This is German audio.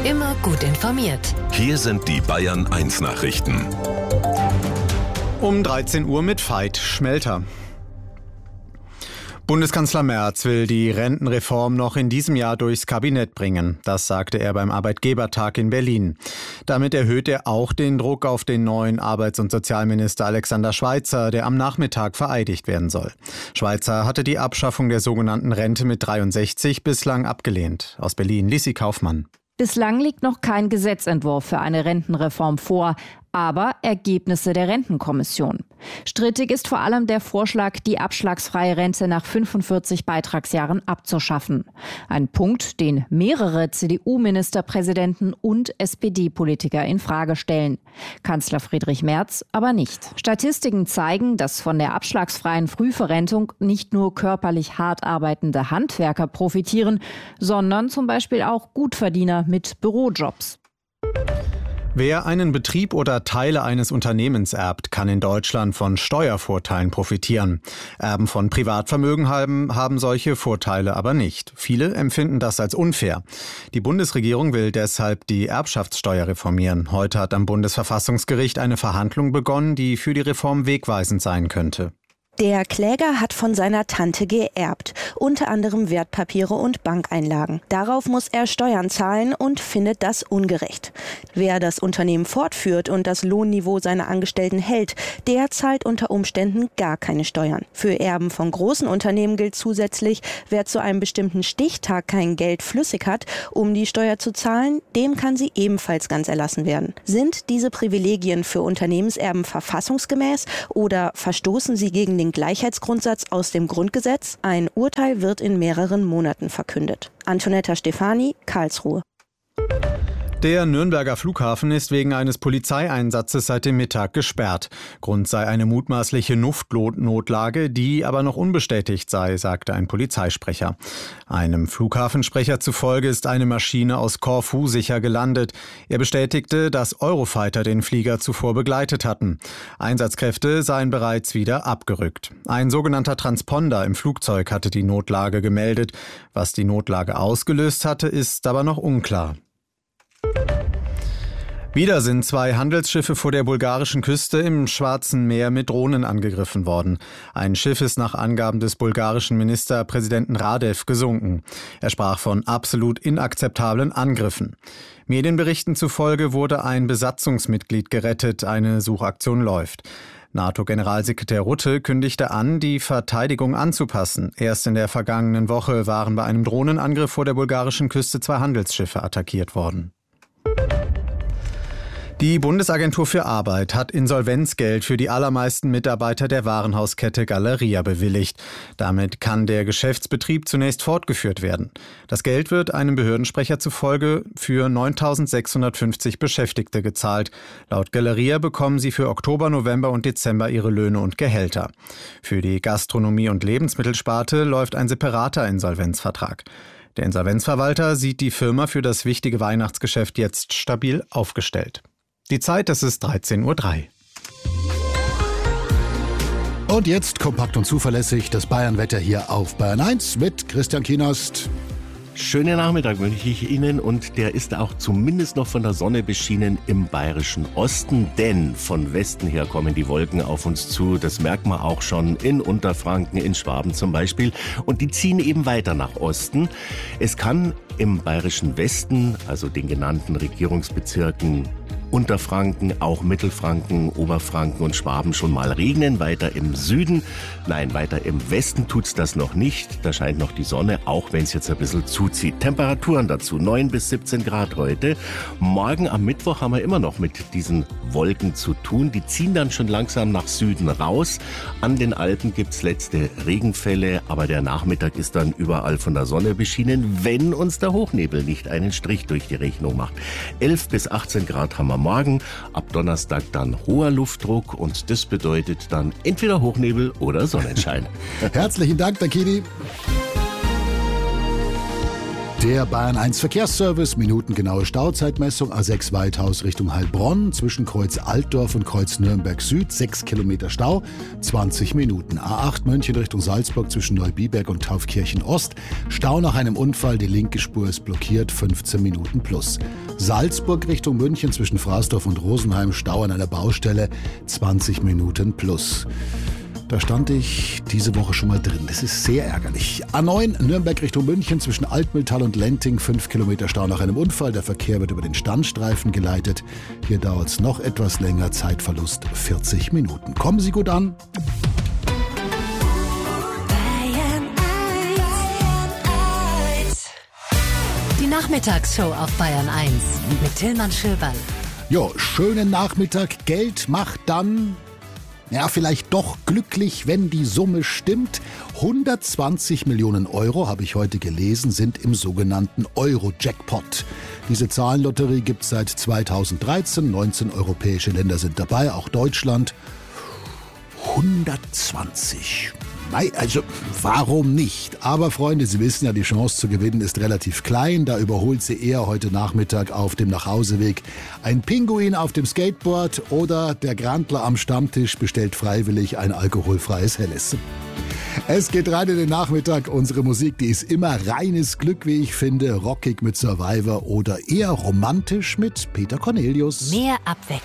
Immer gut informiert. Hier sind die Bayern 1 Nachrichten. Um 13 Uhr mit Veit Schmelter. Bundeskanzler Merz will die Rentenreform noch in diesem Jahr durchs Kabinett bringen. Das sagte er beim Arbeitgebertag in Berlin. Damit erhöht er auch den Druck auf den neuen Arbeits- und Sozialminister Alexander Schweitzer, der am Nachmittag vereidigt werden soll. Schweitzer hatte die Abschaffung der sogenannten Rente mit 63 bislang abgelehnt. Aus Berlin, Lissi Kaufmann. Bislang liegt noch kein Gesetzentwurf für eine Rentenreform vor, aber Ergebnisse der Rentenkommission. Strittig ist vor allem der Vorschlag, die abschlagsfreie Rente nach 45 Beitragsjahren abzuschaffen. Ein Punkt, den mehrere CDU-Ministerpräsidenten und SPD-Politiker in Frage stellen. Kanzler Friedrich Merz aber nicht. Statistiken zeigen, dass von der abschlagsfreien Frühverrentung nicht nur körperlich hart arbeitende Handwerker profitieren, sondern zum Beispiel auch Gutverdiener mit Bürojobs. Wer einen Betrieb oder Teile eines Unternehmens erbt, kann in Deutschland von Steuervorteilen profitieren. Erben von Privatvermögen haben solche Vorteile aber nicht. Viele empfinden das als unfair. Die Bundesregierung will deshalb die Erbschaftssteuer reformieren. Heute hat am Bundesverfassungsgericht eine Verhandlung begonnen, die für die Reform wegweisend sein könnte. Der Kläger hat von seiner Tante geerbt, unter anderem Wertpapiere und Bankeinlagen. Darauf muss er Steuern zahlen und findet das ungerecht. Wer das Unternehmen fortführt und das Lohnniveau seiner Angestellten hält, der zahlt unter Umständen gar keine Steuern. Für Erben von großen Unternehmen gilt zusätzlich, wer zu einem bestimmten Stichtag kein Geld flüssig hat, um die Steuer zu zahlen, dem kann sie ebenfalls ganz erlassen werden. Sind diese Privilegien für Unternehmenserben verfassungsgemäß oder verstoßen sie gegen den Gleichheitsgrundsatz aus dem Grundgesetz? Ein Urteil wird in mehreren Monaten verkündet. Antonetta Stefani, Karlsruhe. Der Nürnberger Flughafen ist wegen eines Polizeieinsatzes seit dem Mittag gesperrt. Grund sei eine mutmaßliche Luftnotlage, die aber noch unbestätigt sei, sagte ein Polizeisprecher. Einem Flughafensprecher zufolge ist eine Maschine aus Korfu sicher gelandet. Er bestätigte, dass Eurofighter den Flieger zuvor begleitet hatten. Einsatzkräfte seien bereits wieder abgerückt. Ein sogenannter Transponder im Flugzeug hatte die Notlage gemeldet. Was die Notlage ausgelöst hatte, ist aber noch unklar. Wieder sind 2 Handelsschiffe vor der bulgarischen Küste im Schwarzen Meer mit Drohnen angegriffen worden. Ein Schiff ist nach Angaben des bulgarischen Ministerpräsidenten Radev gesunken. Er sprach von absolut inakzeptablen Angriffen. Medienberichten zufolge wurde ein Besatzungsmitglied gerettet. Eine Suchaktion läuft. NATO-Generalsekretär Rutte kündigte an, die Verteidigung anzupassen. Erst in der vergangenen Woche waren bei einem Drohnenangriff vor der bulgarischen Küste 2 Handelsschiffe attackiert worden. Die Bundesagentur für Arbeit hat Insolvenzgeld für die allermeisten Mitarbeiter der Warenhauskette Galeria bewilligt. Damit kann der Geschäftsbetrieb zunächst fortgeführt werden. Das Geld wird einem Behördensprecher zufolge für 9.650 Beschäftigte gezahlt. Laut Galeria bekommen sie für Oktober, November und Dezember ihre Löhne und Gehälter. Für die Gastronomie- und Lebensmittelsparte läuft ein separater Insolvenzvertrag. Der Insolvenzverwalter sieht die Firma für das wichtige Weihnachtsgeschäft jetzt stabil aufgestellt. Die Zeit, das ist 13:03 Uhr. Und jetzt kompakt und zuverlässig das Bayernwetter hier auf Bayern 1 mit Christian Kienost. Schönen Nachmittag wünsche ich Ihnen und der ist auch zumindest noch von der Sonne beschienen im bayerischen Osten, denn von Westen her kommen die Wolken auf uns zu. Das merkt man auch schon in Unterfranken, in Schwaben zum Beispiel und die ziehen eben weiter nach Osten. Es kann im bayerischen Westen, also den genannten Regierungsbezirken Unterfranken, auch Mittelfranken, Oberfranken und Schwaben schon mal regnen. Weiter im Süden, nein, weiter im Westen tut's das noch nicht. Da scheint noch die Sonne, auch wenn es jetzt ein bisschen zuzieht. Temperaturen dazu 9 bis 17 Grad heute. Morgen am Mittwoch haben wir immer noch mit diesen Wolken zu tun. Die ziehen dann schon langsam nach Süden raus. An den Alpen gibt's letzte Regenfälle, aber der Nachmittag ist dann überall von der Sonne beschienen, wenn uns der Hochnebel nicht einen Strich durch die Rechnung macht. 11 bis 18 Grad haben wir morgen, ab Donnerstag dann hoher Luftdruck und das bedeutet dann entweder Hochnebel oder Sonnenschein. Herzlichen Dank, Dakini. Der Bayern 1 Verkehrsservice, minutengenaue Stauzeitmessung, A6 Weithaus Richtung Heilbronn, zwischen Kreuz Altdorf und Kreuz Nürnberg Süd, 6 Kilometer Stau, 20 Minuten. A8 München Richtung Salzburg zwischen Neubiberg und Taufkirchen Ost, Stau nach einem Unfall, die linke Spur ist blockiert, 15 Minuten plus. Salzburg Richtung München zwischen Fraßdorf und Rosenheim, Stau an einer Baustelle, 20 Minuten plus. Da stand ich diese Woche schon mal drin. Das ist sehr ärgerlich. A9 Nürnberg Richtung München zwischen Altmühltal und Lenting. 5 Kilometer Stau nach einem Unfall. Der Verkehr wird über den Standstreifen geleitet. Hier dauert es noch etwas länger. Zeitverlust 40 Minuten. Kommen Sie gut an. Die Nachmittagsshow auf Bayern 1 mit Tillmann Schöberl. Jo, schönen Nachmittag. Geld macht dann... Ja, vielleicht doch glücklich, wenn die Summe stimmt. 120 Millionen Euro, habe ich heute gelesen, sind im sogenannten Euro-Jackpot. Diese Zahlenlotterie gibt es seit 2013. 19 europäische Länder sind dabei, auch Deutschland. 120. Also, warum nicht? Aber Freunde, Sie wissen ja, die Chance zu gewinnen ist relativ klein. Da überholt Sie eher heute Nachmittag auf dem Nachhauseweg ein Pinguin auf dem Skateboard oder der Grantler am Stammtisch bestellt freiwillig ein alkoholfreies Helles. Es geht rein in den Nachmittag. Unsere Musik, die ist immer reines Glück, wie ich finde. Rockig mit Survivor oder eher romantisch mit Peter Cornelius. Mehr Abwechslung.